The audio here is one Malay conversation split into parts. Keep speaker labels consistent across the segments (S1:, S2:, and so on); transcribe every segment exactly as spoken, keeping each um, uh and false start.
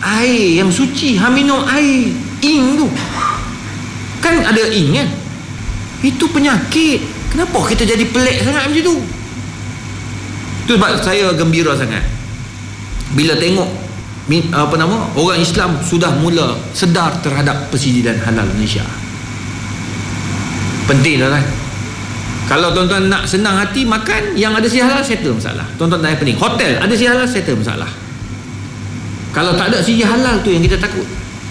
S1: Air yang suci, hang minum air ing tu. Kan ada ing kan? Itu penyakit. Kenapa kita jadi pelik sangat macam tu? Itu sebab saya gembira sangat bila tengok apa nama orang Islam sudah mula sedar terhadap persediaan halal Malaysia. Penting lah kan. Kalau tuan-tuan nak senang hati makan yang ada si halal, settle masalah. Tuan-tuan tak pening. Hotel ada si halal, settle masalah. Kalau tak ada si halal tu yang kita takut.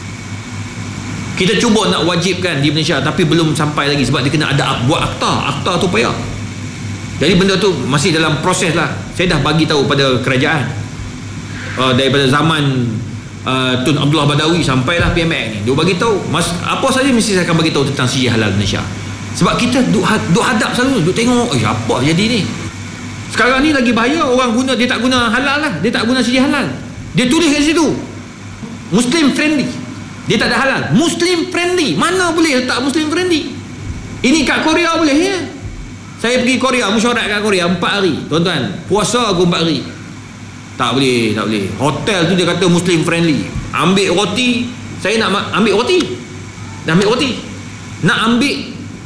S1: Kita cuba nak wajibkan di Malaysia tapi belum sampai lagi sebab dia kena ada buat akta. Akta tu payah. Jadi benda tu masih dalam proses lah. Saya dah bagi tahu pada kerajaan uh, daripada zaman uh, Tun Abdullah Badawi sampailah P M X ni. Dia bagi tahu mas, apa saja mesti saya akan bagi tahu tentang sijil halal Malaysia. Sebab kita duk, duk hadap selalu, duk tengok, eh apa jadi ni? Sekarang ni lagi bahaya, orang guna, dia tak guna halal lah, dia tak guna sijil halal. Dia tulis kat situ Muslim friendly. Dia tak ada halal, Muslim friendly. Mana boleh letak Muslim friendly? Ini kat Korea boleh ya? Saya pergi Korea, mesyuarat kat Korea empat hari. Tuan-tuan, puasa aku empat hari. Tak boleh, tak boleh. Hotel tu dia kata Muslim friendly. Ambil roti, saya nak ambil roti. Dah ambil roti. Nak ambil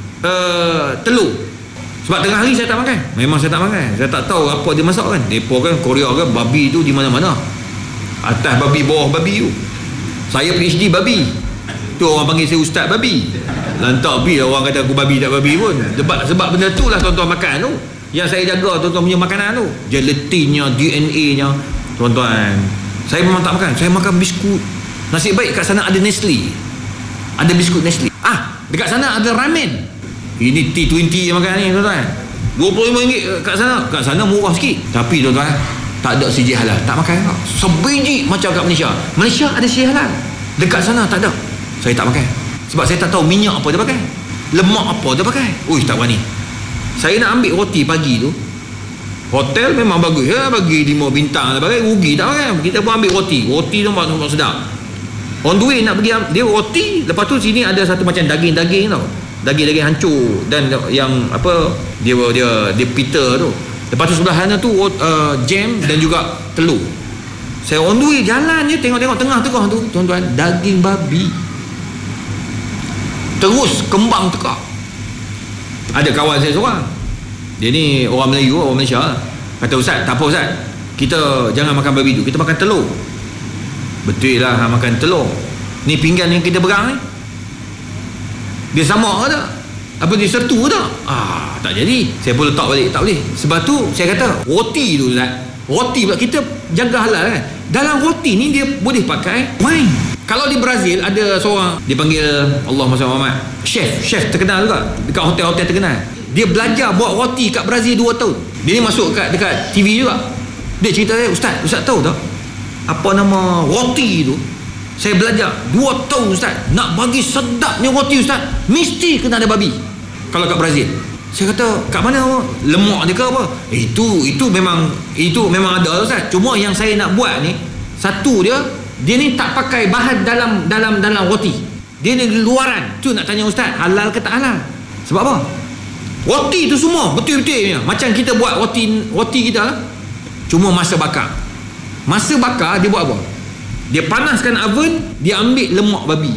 S1: uh, telur. Sebab tengah hari saya tak makan. Memang saya tak makan. Saya tak tahu apa dia masak kan. Depa kan Korea kan babi tu di mana-mana. Atas babi, bawah babi tu. Saya P H D babi. Tu orang panggil saya ustaz babi. Lantak pi orang kata aku babi tak babi pun. Sebab sebab benda tu lah tuan-tuan makan tu. Yang saya jaga tuan-tuan punya makanan tu. Gelatinnya, D N A-nya. Tuan-tuan, saya memang tak makan. Saya makan biskut. Nasib baik kat sana ada Nestle. Ada biskut Nestle. Ah, dekat sana ada ramen. Ini T dua puluh yang makan ni tuan-tuan. dua puluh lima ringgit kat sana. Kat sana murah sikit. Tapi tuan-tuan, tak ada sijil halal. Tak makan kau. Sebiji macam kat Malaysia. Malaysia ada sijil halal. Dekat sana tak ada. Saya tak makan. Sebab saya tak tahu minyak apa dia pakai, lemak apa dia pakai. Uish, tak berani. Saya nak ambil roti pagi tu. Hotel memang bagus ya, bagi lima bintang lah, bagi rugi tak kan. Kita pun ambil roti. Roti tu memang sedap. On the way nak pergi dia roti, lepas tu sini ada satu macam daging-daging tau. Daging-daging hancur dan yang apa dia dia dia pita tu. Lepas tu sebelah sana tu uh, jam dan juga telur. Saya on the way jalan je tengok-tengok tengah tengah tu tuan-tuan, daging babi. Terus kembang tekak. Ada kawan saya seorang, dia ni orang Melayu, orang Malaysia. Kata, ustaz, tak apa ustaz, kita jangan makan babi tu, kita makan telur. Betul lah, makan telur. Ni pinggan yang kita pegang ni, dia sama ke tak? Apa dia sertu ke tak? Ah, tak jadi. Saya pun letak balik, tak boleh. Sebab tu saya kata roti tu ustaz, roti pula kita jaga halal kan. Dalam roti ni dia boleh pakai wine. Kalau di Brazil ada seorang dipanggil Allahumma shalli Muhammad, chef, chef terkenal juga dekat hotel-hotel terkenal. Dia belajar buat roti kat Brazil dua tahun. Dia ni masuk kat dekat T V juga. Dia cerita saya, ustaz, ustaz tahu tak apa nama roti tu? Saya belajar dua tahun ustaz. Nak bagi sedapnya roti ustaz, mesti kena ada babi. Kalau kat Brazil. Saya kata, kat mana lemak dia ke apa? Eh, itu itu memang itu memang ada ustaz. Cuma yang saya nak buat ni, satu dia dia ni tak pakai bahan dalam dalam dalam roti. Dia ni di luaran. Tu nak tanya ustaz, halal ke tak halal? Sebab apa? Roti tu semua betul-betul macam kita buat roti roti kita lah. Cuma masa bakar. Masa bakar dia buat apa? Dia panaskan oven, dia ambil lemak babi.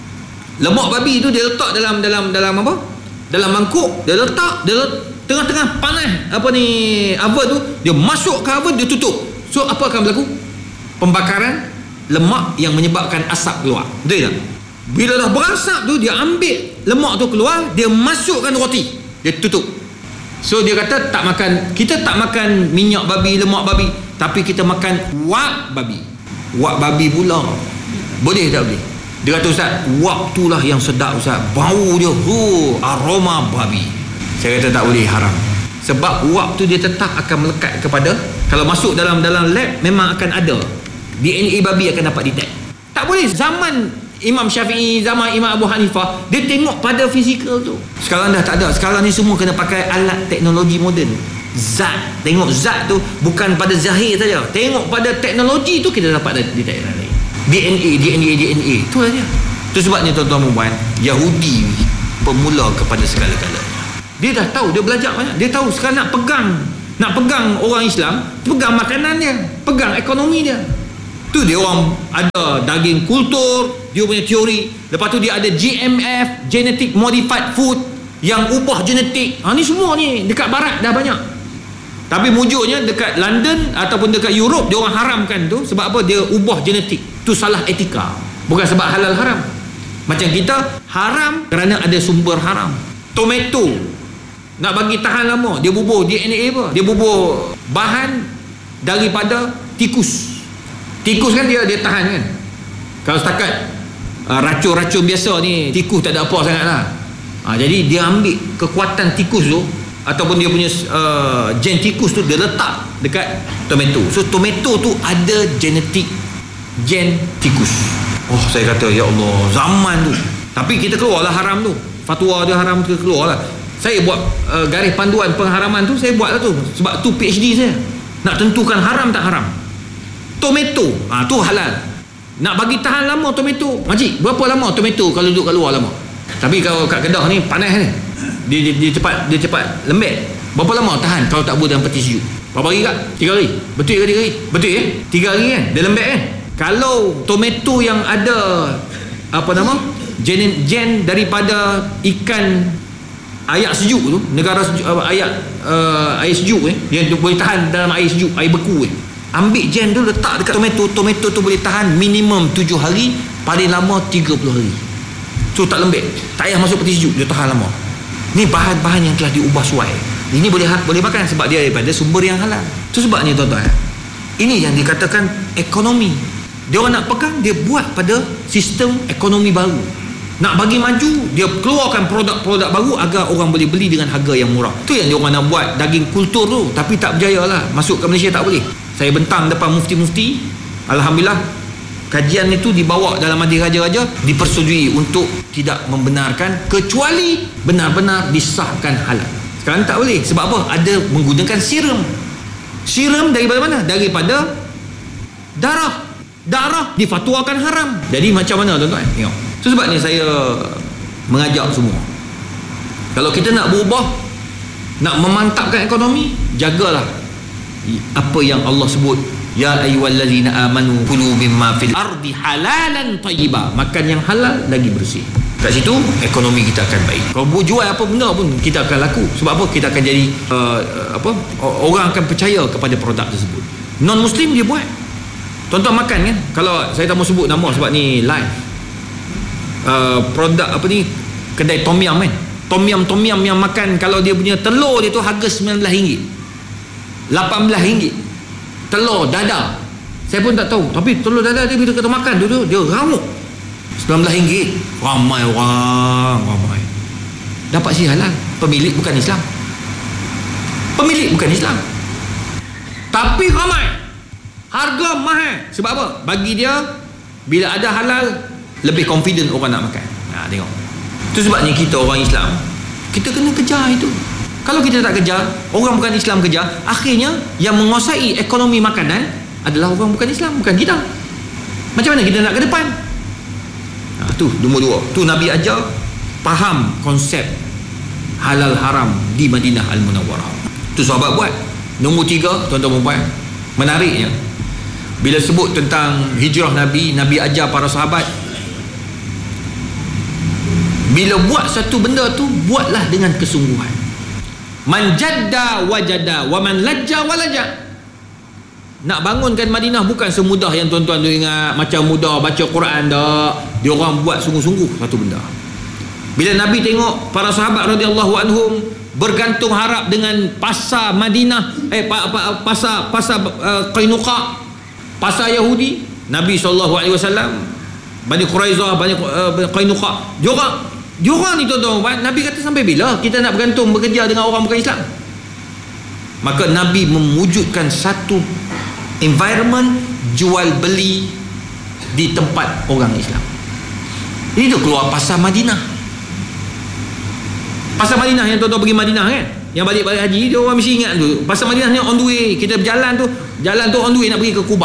S1: Lemak babi tu dia letak dalam dalam dalam apa? Dalam mangkuk, dia letak, dia tengah-tengah panas apa ni oven tu, dia masuk ke oven, dia tutup. So apa akan berlaku? Pembakaran lemak yang menyebabkan asap keluar. Betul tak? Bila dah berasap tu, dia ambil lemak tu keluar, dia masukkan roti, dia tutup. So dia kata tak makan, kita tak makan minyak babi, lemak babi, tapi kita makan wak babi. Wak babi pula boleh tak boleh? Dia kata ustaz, wak tu lah yang sedap ustaz, bau dia, huh, aroma babi. Saya kata tak boleh, haram. Sebab wak tu dia tetap akan melekat kepada, kalau masuk dalam dalam lab memang akan ada D N A babi akan dapat detect. Tak boleh. Zaman Imam Syafi'i, zaman Imam Abu Hanifah, dia tengok pada fizikal tu. Sekarang dah tak ada. Sekarang ni semua kena pakai alat teknologi moden. Zat. Tengok zat tu bukan pada zahir saja. Tengok pada teknologi tu kita dapat detect lagi. D N A, D N A, D N A. Tu lah dia. Tu sebabnya tuan-tuan perempuan, Yahudi pemula kepada segala-galanya. Dia dah tahu, dia belajar banyak. Dia tahu sekarang nak pegang, nak pegang orang Islam, pegang makanan dia, pegang ekonomi dia. Tu dia orang ada daging kultur, dia punya teori. Lepas tu dia ada G M F, Genetic Modified Food, yang ubah genetik. Ha, ni semua ni dekat barat dah banyak. Tapi mujurnya dekat London ataupun dekat Europe dia orang haramkan tu. Sebab apa? Dia ubah genetik. Tu salah etika. Bukan sebab halal haram. Macam kita haram kerana ada sumber haram. Tomato nak bagi tahan lama, dia bubuh D N A apa? Dia bubuh bahan daripada tikus. Tikus kan dia dia tahan kan. Kalau setakat uh, racun-racun biasa ni, tikus tak ada apa sangat lah. Ha, jadi dia ambil kekuatan tikus tu ataupun dia punya uh, gen tikus tu, dia letak dekat tomato. So tomato tu ada genetik gen tikus. Oh, saya kata ya Allah, zaman tu. Tapi kita keluarlah haram tu. Fatwa dia haram tu keluar lah. Saya buat uh, garis panduan pengharaman tu, saya buat lah tu. Sebab tu P H D saya. Nak tentukan haram tak haram. Tomato, ha, tu halal. Nak bagi tahan lama tomato. Makcik, berapa lama tomato kalau duduk kat luar lama? Tapi kalau kat Kedah ni panas ni. Dia, dia, dia cepat dia cepat lembek. Berapa lama tahan kalau tak buat dalam peti sejuk? Berapa hari kak? Tiga hari. Betul ke tiga hari? Betul eh? Tiga hari kan? Dia lembek kan? Kalau tomato yang ada apa nama? Gen, gen daripada ikan air sejuk tu, negara sejuk, air uh, air sejuk eh, yang boleh tahan dalam air sejuk, air beku eh. Ambil gen tu letak dekat tomato. Tomato tu boleh tahan minimum tujuh hari, paling lama tiga puluh hari. So tak lembek, tak payah masuk peti sejuk, dia tahan lama. Ni bahan-bahan yang telah diubah suai. Ini boleh boleh makan sebab dia daripada sumber yang halal. Tu sebabnya tuan-tuan, ini yang dikatakan ekonomi. Dia orang nak pegang, dia buat pada sistem ekonomi baru. Nak bagi maju, dia keluarkan produk-produk baru agar orang boleh beli dengan harga yang murah. Tu yang dia orang nak buat daging kultur tu. Tapi tak berjaya lah, masuk ke Malaysia tak boleh. Saya bentang depan mufti-mufti, alhamdulillah kajian itu dibawa dalam majlis raja-raja, dipersetujui untuk tidak membenarkan kecuali benar-benar disahkan halal. Sekarang tak boleh. Sebab apa? Ada menggunakan serum. Serum daripada mana? Daripada darah. Darah difatwakan haram. Jadi macam mana tuan-tuan? Tengok. So sebabnya saya mengajak semua, kalau kita nak berubah, nak memantapkan ekonomi, jagalah apa yang Allah sebut, ya ayyuhallazina amanu kulu mimma fil ardi halalan thayyiba. Makan yang halal lagi bersih. Kat situ ekonomi kita akan baik. Kalau jual apa benda pun kita akan laku. Sebab apa? Kita akan jadi uh, apa? Orang akan percaya kepada produk tersebut. Non muslim dia buat. Tuan-tuan makan kan? Kalau saya tak mau sebut nama sebab ni live. Uh, produk apa ni? Kedai tom yum kan? Tom yum tom yum yang makan, kalau dia punya telur dia tu harga sembilan belas ringgit. lapan belas ringgit. Telur dada. Saya pun tak tahu. Tapi telur dada dia bila kita makan tu, dia ramuk. sembilan belas ringgit. Ramai orang, ramai. Dapat si halal. Pemilik bukan Islam. Pemilik bukan Islam. Tapi ramai. Harga mahal. Sebab apa? Bagi dia, bila ada halal, lebih confident orang nak makan. Ha, tengok. Itu sebabnya kita orang Islam, kita kena kejar itu. Kalau kita tak kejar, orang bukan Islam kejar, akhirnya yang menguasai ekonomi makanan adalah orang bukan Islam, bukan kita. Macam mana kita nak ke depan? Ha, tu nombor dua. Tu Nabi ajar faham konsep halal haram di Madinah Al-Munawwarah. Tu sahabat buat. Nombor tiga, tuan-tuan dan puan, menariknya, bila sebut tentang hijrah Nabi, Nabi ajar para sahabat, bila buat satu benda tu, buatlah dengan kesungguhan. Man jadda wajada wa man lajja walaja. Nak bangunkan Madinah bukan semudah yang tuan-tuan tu ingat, macam mudah baca Quran tak. Dia orang buat sungguh-sungguh satu benda. Bila Nabi tengok para sahabat radhiyallahu anhum bergantung harap dengan pasar Madinah, eh pasar pasar uh, Qainuqa, pasar Yahudi, Nabi sallallahu alaihi wasallam, Bani Quraizah, Bani uh, Qainuqa, dia orang dia orang ni tuan-tuan, Nabi kata sampai bila kita nak bergantung bekerja dengan orang bukan Islam? Maka Nabi mewujudkan satu environment jual beli di tempat orang Islam. Ini tu keluar pasar Madinah. Pasar Madinah yang tuan-tuan pergi Madinah kan, yang balik-balik haji, dia orang mesti ingat tu. Pasar Madinah ni on the way. Kita berjalan tu, jalan tu on the way nak pergi ke Kuba.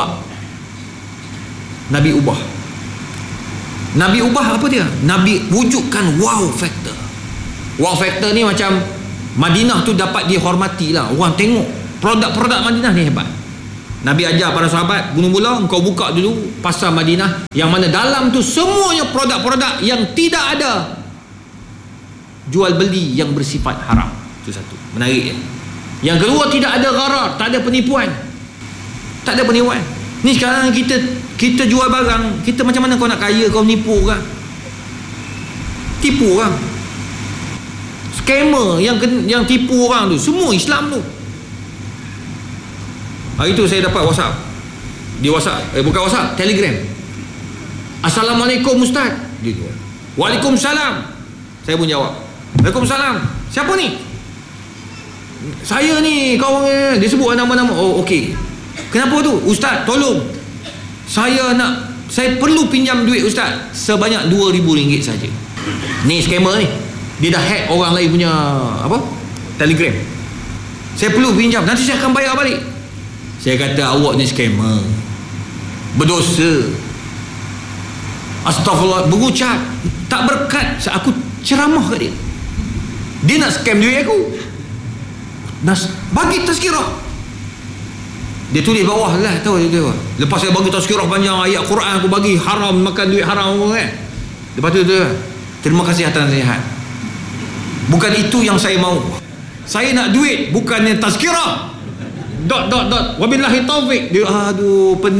S1: Nabi ubah. Nabi ubah apa dia? Nabi wujudkan wow factor. Wow factor ni macam Madinah tu dapat dihormati lah. Orang tengok produk-produk Madinah ni hebat. Nabi ajar para sahabat, mula-mula engkau buka dulu pasar Madinah, yang mana dalam tu semuanya produk-produk yang tidak ada jual beli yang bersifat haram. Itu satu, menarik ya. Yang kedua, tidak ada gharar, tak ada penipuan. Tak ada penipuan. Ni sekarang kita kita jual barang, kita macam mana kau nak kaya, kau nipu orang, tipu orang, scammer yang yang tipu orang tu semua Islam tu. Hari tu saya dapat WhatsApp, di WhatsApp, eh bukan WhatsApp, Telegram. Assalamualaikum Ustaz. Dia tu. Waalaikumsalam. Saya pun jawab, Waalaikumsalam. Siapa ni? Saya ni kawan. Dia sebut nama-nama. Oh okey. Kenapa tu? Ustaz, tolong. Saya nak, saya perlu pinjam duit Ustaz sebanyak dua ribu ringgit saja. Ni scammer ni. Dia dah hack orang lain punya apa? Telegram. Saya perlu pinjam, nanti saya akan bayar balik. Saya kata, awak ni scammer, berdosa. Astagfirullah, berucap tak berkat. Aku ceramah kat dia, dia nak scam duit aku. Nas, bagi tazkirah. Dia tulis bawah lah, tahu dia tahu. Lepas saya bagi tazkirah panjang ayat Quran, aku bagi haram, makan duit haram kan. Lepas tu tu, terima kasih atas nasihat. Bukan itu yang saya mau. Saya nak duit, bukannya tazkirah. Dot dot dot. Wabillahi taufik. Dia aduh,